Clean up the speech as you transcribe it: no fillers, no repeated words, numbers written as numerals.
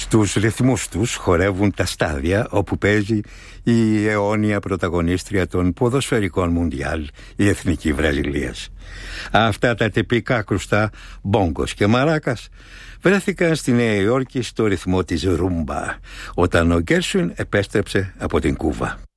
Στους ρυθμούς τους χορεύουν τα στάδια όπου παίζει η αιώνια πρωταγωνίστρια των ποδοσφαιρικών Μουντιάλ, η Εθνική Βραζιλίας. Αυτά τα τυπικά κρουστά μπόγκος και μαράκας βρέθηκαν στη Νέα Υόρκη στο ρυθμό της ρούμπα, όταν ο Γκέρσουιν επέστρεψε από την Κούβα.